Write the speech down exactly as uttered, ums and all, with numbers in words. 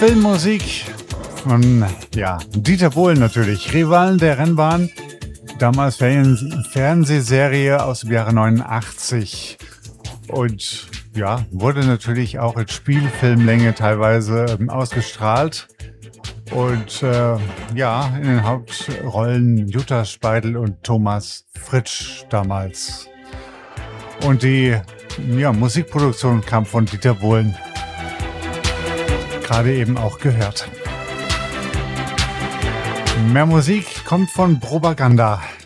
Filmmusik von, ja, Dieter Bohlen natürlich. Rivalen der Rennbahn. Damals Fernseh- Fernsehserie aus dem Jahre neunundachtzig. Und ja, wurde natürlich auch in Spielfilmlänge teilweise ähm, ausgestrahlt. Und äh, ja, in den Hauptrollen Jutta Speidel und Thomas Fritsch damals. Und die ja, Musikproduktion kam von Dieter Bohlen. Gerade eben auch gehört. Mehr Musik kommt von Propaganda.